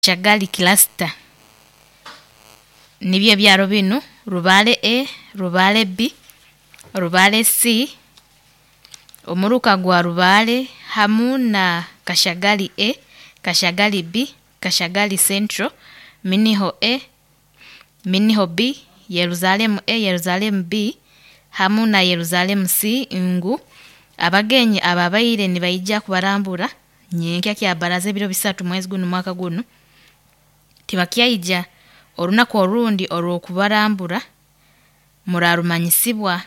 Kashagali cluster nibyo byaro bino Rubale A, Rubale B, Rubale C, omuruka gwa Rubale hamu na Kashagali A, Kashagali B, Kashagali Central, Miniho A, Miniho B, Yerusalemu A, Yerusalemu B, hamu na Yerusalemu C ngu abagenyi ababaire nibayijja kubarambura nyenkya kya baraze biro bisatu mwezi guno mwaka guno tibakyayija olunaku olundi olw'okubarambura murarumanyisibwa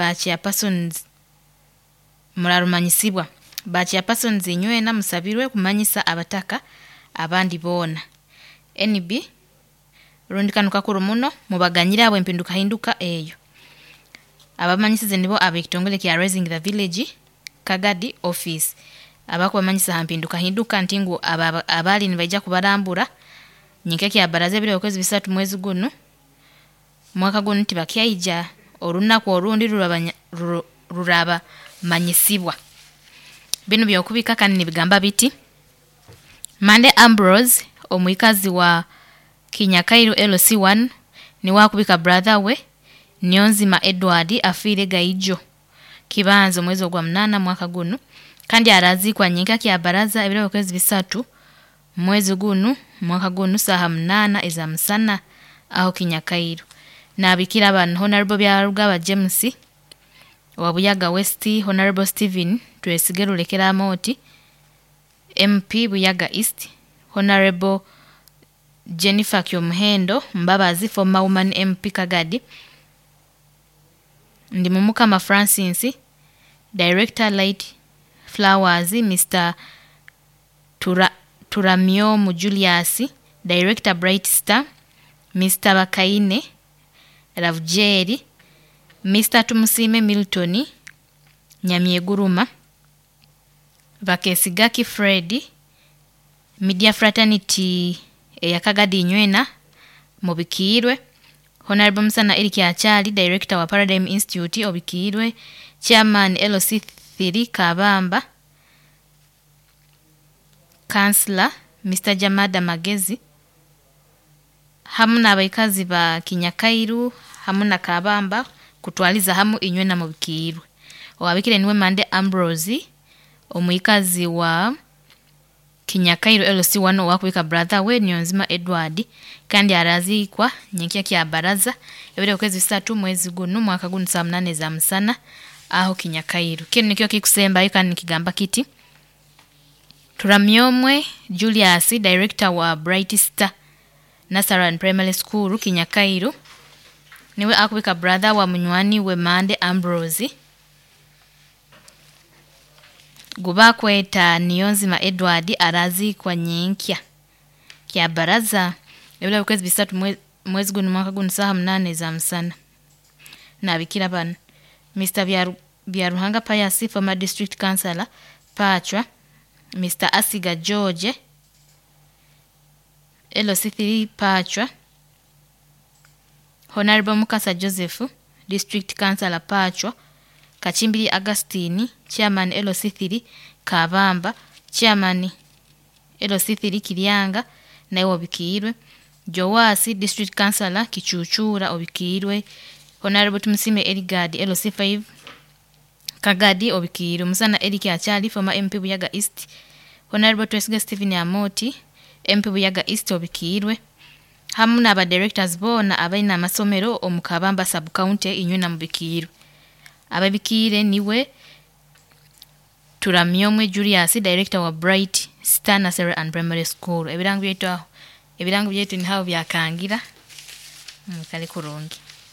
bachairpersons nywena musabirwe kumanyisa abataka abandi boona NB rundi kanu kakuru muno mubaganyira abo empinduka hinduka eyo abamanyisize nibo abekitongole kya Raising the Village Kagadi office abakubamanyisa hampinduka hinduka ntingu abali nibajja kubarambura nyinkeke abaraze biro okwezi bisatu mwezi guno mwaka guno tibakyayija olunaku olundi ruraba manyisibwa bino byokubika kandi nibigamba biti Mande Ambrose omwikazi wa Kinyakairo LC1 ni wakubika brother we Nyonzima Edward afire gaijo kibanzo mwezi wa 8 mwaka guno kandi arazikwa nyinka kya baraza ebiro okwezi bisatu mwezi guno mwaka guno saha 8 eza msana aho Kinyakairo na bikira ban Honorable Byarugaba James Wabuyaga West, Honorable Stephen Twesigero Lekera Moti, MP Buyaga East, Honorable Jennifer Kyomhendo Mbabazi former woman MP Kagadi, Ndimumukama Francis, Director Light Flowers Mr. Turamio Julius, Director Bright Star, Mr. Bakaine Ravjeri, Mr. Tumusime Milton Nyamieguruma, Vakesigaki Freddy, Media Fraternity ya Kagadi nywena mubikirwe, Honorable Msana Eriki Achali, Director wa Paradigm Institute obikirwe, Chairman LC3 Kabamba, Councillor Mr. Jamada Magezi, hamuna abaikazi ba Kinyakairo, hamuna Kabamba, kutwaliza hamu inywena mubikirwe. Owabikire niwe Mande Ambrose omwikazi wa Kinyakairo LC1 wakubika brother we Nyonzima Edward kandi arazikwa nyenkya kya baraza ebire okwezi bisatu mwezi guno mwaka guno saa 8 za msana aho Kinyakairo. Kino nikyo kikusemba yika nikigamba kiti Turamyomwe Julius, Director wa Bright Star Nasaran Primary School Kinyakairo niwe akubika brother wa munywani we Mande Ambrose gubakweta Nyonzima Edward arazikwa nyenkya kya baraza ebile okwezi bisatu mwezi guno mwaka guno saha 8 za msana na bikira bana Mr. Byaruhanga Payasi former district councillor Pachwa, Mr. Asiga George LC3 Pachwa, Honorable Mukasa Joseph district councillor Pachwa, Kachimbili Agustini chairman LC3 Kabamba, chairman LC3 Kiryanga naye obikirwe, Jowasi district councillor Kichuchura obikirwe, Honorable Tumusime Eligard LC5 Kagadi obikirwe, Musana Eriki Achali former MP Buyaga East, Honorable Twesiga Stephen Amoti MP Buyaga East obikirwe, hamuna aba directors bona abaina amasomero omukabamba sub county inywena mubikirwe. Ababikire niwe Turamyomwe Julius, Director wa Bright Star Nursery and Primary School. Ebirango byetu ni hao byakangira kale kurungi.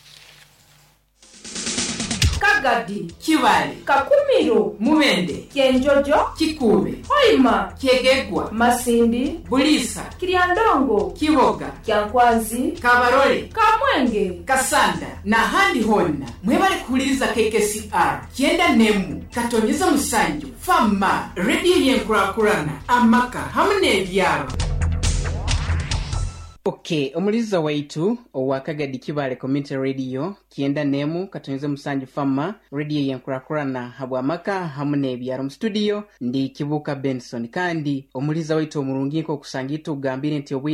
Kagadi, Kibale, Kakumiro, Mumende, Kenjojo, Kikube, Hoima, Kiegegwa, Masindi, Bulisa, Kiriandongo, Kiboga, Kyankwazi, Kabarole, Kamwenge, Kasanda, na handi honna. Mwebale kuhuliriza KKCR, Kienda Nemu, Katonyeza Musanju, Fama, Radio Yenkurakurana, Amaka, hamune byaro. Okay, omuliza waitu owa Kagadi Kibale Community Radio kienda nemu katonze musanju fama radio yenkurakurana habwamaka hamu n'ebyaro mu studio ndi Kibuka Benson kandi omuliza waitu omurungi nko kusangita ugambire nti